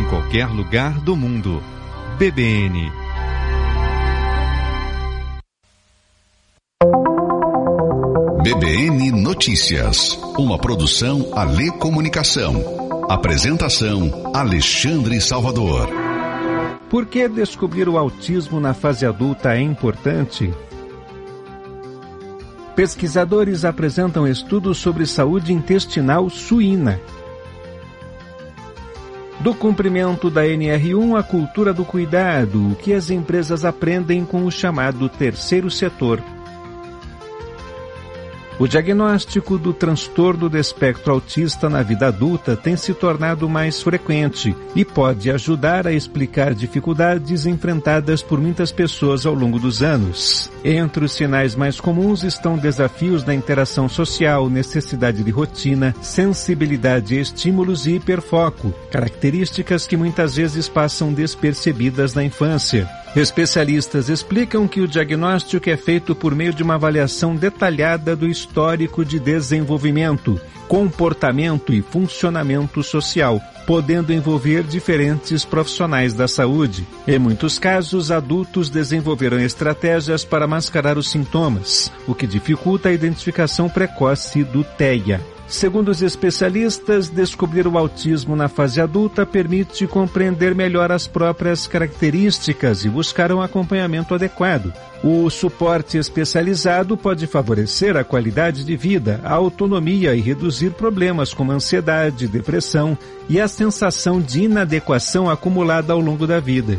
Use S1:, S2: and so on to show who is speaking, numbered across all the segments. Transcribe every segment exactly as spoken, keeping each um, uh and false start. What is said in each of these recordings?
S1: em qualquer lugar do mundo. B B N.
S2: B B N Notícias, uma produção Alê Comunicação. Apresentação Alexandre Salvador.
S3: Por que descobrir o autismo na fase adulta é importante? Pesquisadores apresentam estudos sobre saúde intestinal suína. Do cumprimento da N R um à cultura do cuidado, o que as empresas aprendem com o chamado terceiro setor. O diagnóstico do transtorno do espectro autista na vida adulta tem se tornado mais frequente e pode ajudar a explicar dificuldades enfrentadas por muitas pessoas ao longo dos anos. Entre os sinais mais comuns estão desafios na interação social, necessidade de rotina, sensibilidade a estímulos e hiperfoco, características que muitas vezes passam despercebidas na infância. Especialistas explicam que o diagnóstico é feito por meio de uma avaliação detalhada do histórico de desenvolvimento, comportamento e funcionamento social, podendo envolver diferentes profissionais da saúde. Em muitos casos, adultos desenvolveram estratégias para mascarar os sintomas, o que dificulta a identificação precoce do T E A. Segundo os especialistas, descobrir o autismo na fase adulta permite compreender melhor as próprias características e buscar um acompanhamento adequado. O suporte especializado pode favorecer a qualidade de vida, a autonomia e reduzir problemas como ansiedade, depressão e a sensação de inadequação acumulada ao longo da vida.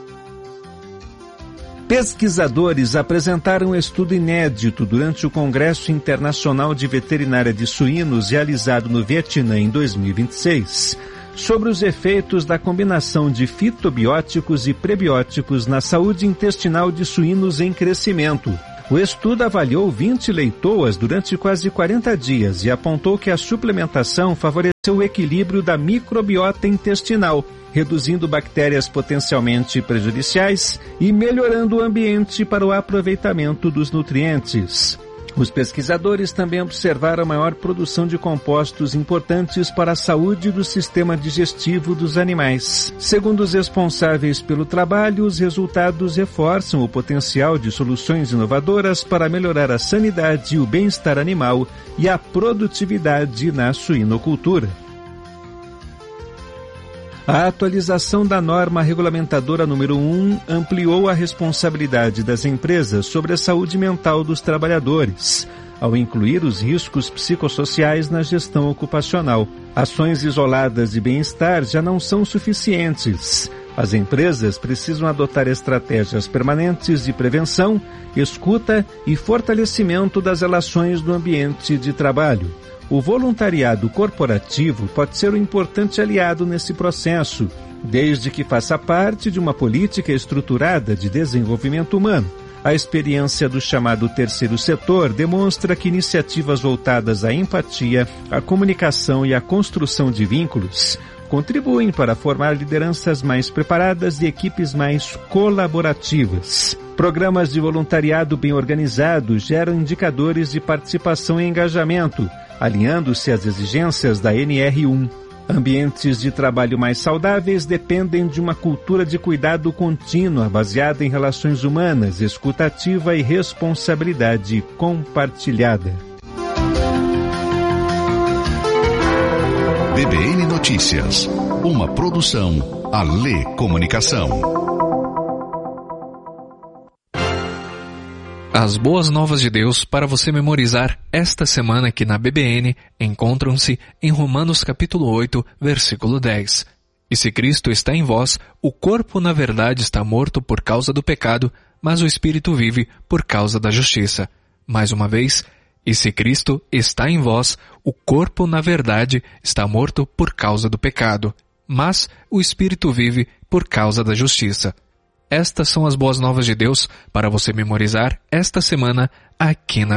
S3: Pesquisadores apresentaram um estudo inédito durante o Congresso Internacional de Veterinária de Suínos realizado no Vietnã em dois mil e vinte e seis, sobre os efeitos da combinação de fitobióticos e prebióticos na saúde intestinal de suínos em crescimento. O estudo avaliou vinte leitoas durante quase quarenta dias e apontou que a suplementação favoreceu o equilíbrio da microbiota intestinal, reduzindo bactérias potencialmente prejudiciais e melhorando o ambiente para o aproveitamento dos nutrientes. Os pesquisadores também observaram a maior produção de compostos importantes para a saúde do sistema digestivo dos animais. Segundo os responsáveis pelo trabalho, os resultados reforçam o potencial de soluções inovadoras para melhorar a sanidade e o bem-estar animal e a produtividade na suinocultura. A atualização da norma regulamentadora número um ampliou a responsabilidade das empresas sobre a saúde mental dos trabalhadores, ao incluir os riscos psicossociais na gestão ocupacional. Ações isoladas de bem-estar já não são suficientes. As empresas precisam adotar estratégias permanentes de prevenção, escuta e fortalecimento das relações no ambiente de trabalho. O voluntariado corporativo pode ser um importante aliado nesse processo, desde que faça parte de uma política estruturada de desenvolvimento humano. A experiência do chamado terceiro setor demonstra que iniciativas voltadas à empatia, à comunicação e à construção de vínculos contribuem para formar lideranças mais preparadas e equipes mais colaborativas. Programas de voluntariado bem organizados geram indicadores de participação e engajamento, alinhando-se às exigências da N R um. Ambientes de trabalho mais saudáveis dependem de uma cultura de cuidado contínua, baseada em relações humanas, escuta ativa e responsabilidade compartilhada.
S2: B B N Notícias, uma produção Alê Comunicação.
S4: As boas novas de Deus para você memorizar esta semana aqui na B B N encontram-se em Romanos capítulo oito, versículo dez. E se Cristo está em vós, o corpo na verdade está morto por causa do pecado, mas o espírito vive por causa da justiça. Mais uma vez, e se Cristo está em vós, o corpo na verdade está morto por causa do pecado, mas o espírito vive por causa da justiça. Estas são as boas novas de Deus para você memorizar esta semana aqui na